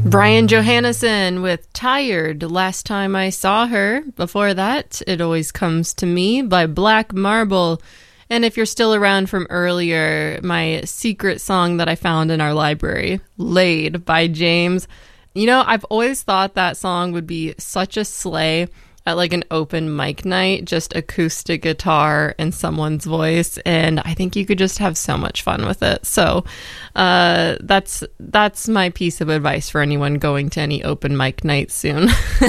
Brian Johannesson with Tired, Last Time I Saw Her. Before that, It Always Comes to Me by Black Marble. And if you're still around from earlier, my secret song that I found in our library, Laid by James. You know, I've always thought that song would be such a slay at like an open mic night, just acoustic guitar and someone's voice, and I think you could just have so much fun with it. So that's my piece of advice for anyone going to any open mic night soon.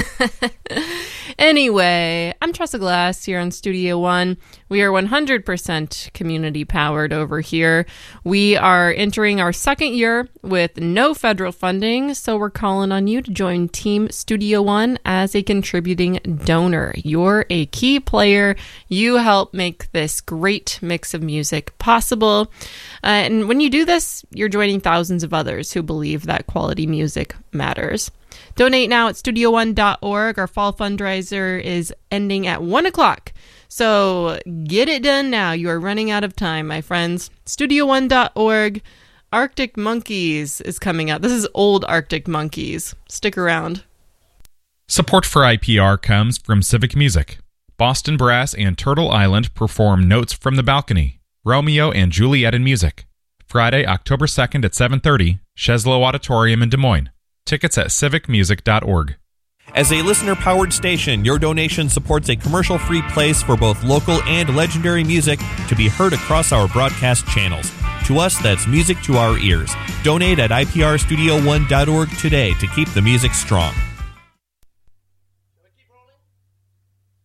Anyway, I'm Tressa Glass here on Studio One. We are 100% community powered over here. We are entering our second year with no federal funding, so we're calling on you to join Team Studio One as a contributing donor. You're a key player. You help make this great mix of music possible. And when you do this, you're joining thousands of others who believe that quality music matters. Donate now at studio1.org. Our fall fundraiser is ending at 1 o'clock. So get it done now. You are running out of time, my friends. Studio1.org. Arctic Monkeys is coming up. This is old Arctic Monkeys. Stick around. Support for IPR comes from Civic Music. Boston Brass and Turtle Island perform Notes from the Balcony. Romeo and Juliet in Music. Friday, October 2nd at 7:30, Sheslow Auditorium in Des Moines. Tickets at civicmusic.org. As a listener-powered station, your donation supports a commercial-free place for both local and legendary music to be heard across our broadcast channels. To us, that's music to our ears. Donate at iprstudio1.org today to keep the music strong.